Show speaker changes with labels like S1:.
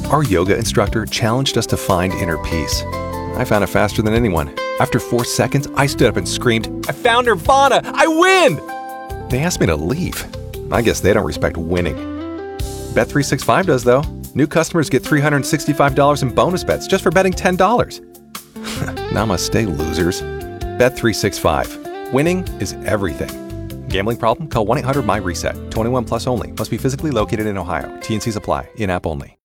S1: Our yoga instructor challenged us to find inner peace. I found it faster than anyone. After 4 seconds, I stood up and screamed, "I found Nirvana! I win!" They asked me to leave. I guess they don't respect winning. Bet365 does, though. New customers get $365 in bonus bets just for betting $10. Namaste, losers. Bet365. Winning is everything. Gambling problem? Call 1-800-MY-RESET. 21 plus only. Must be physically located in Ohio. T&Cs apply. In-app only.